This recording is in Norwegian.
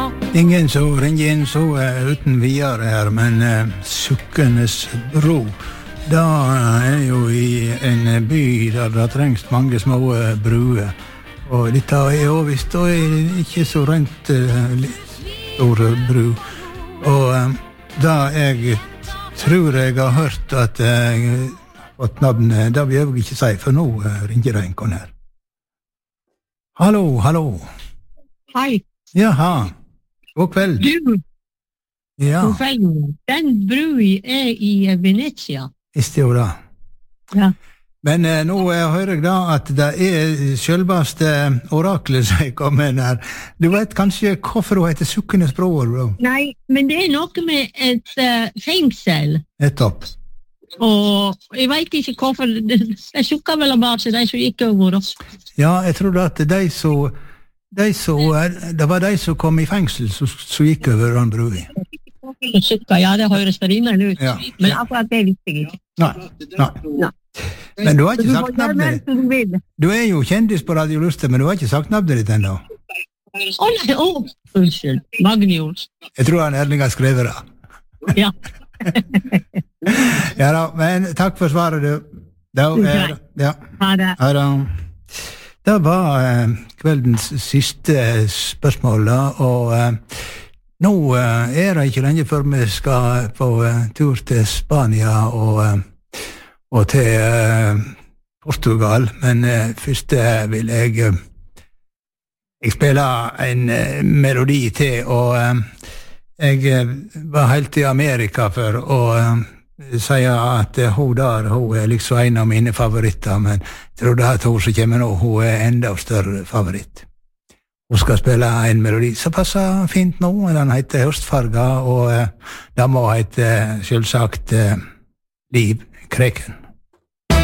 Ingen så ringer inn så uten videre her, men Sukkenes bro, da jo i en by der det trengs mange små bruer. Og dette jo visst, og ikke så rent store bru. Og da jeg tror jeg har hørt at jeg fått navnet, da vil jeg ikke si, for nå ringer det en kon her. Hallo, hallo. Hei. Jaha. God kveld. Du, Ja, god kveld. Den brui i Venezia. visste jo det. Ja. Men nå hører jeg da at det selveste oraklet som kommer her. Du vet kanskje hvorfor hun heter Sukkenes bro, bro? Nei, men det noe med et fengsel. Nettopp. Og jeg vet ikke hvorfor. Det sukket vel bare til de som gikk over. Ja, jeg tror at det var de som kom i fengsel som gikk over den brua. Sukket, ja, det høres rimelig ut. Ja. Men akkurat det visste jeg ikke. Nei. Men du har ikke sagt navnet ditt. Du jo kjendis på Radio Luster, men du har ikke sagt navnet ditt ennå. Nei, unnskyld. Magnus. Jeg tror han Erling har skrevet det. Ja. Ja da, men takk for svaret, du. Ja. Ha det. Ja da. Det var kveldens siste spørsmål, da, og nå det ikke lenge før vi skal på tur til Spania og til Portugal, men først vil jeg spille en melodi til, og jeg var helt i Amerika for å si at hun liksom en av mine favoritter, men jeg tror det at hun som kommer nå, hun enda større favoritt. Hun skal spille en melodi som passer fint nå, den heter Høstfarga, og den må hete selvsagt Liv Kreken.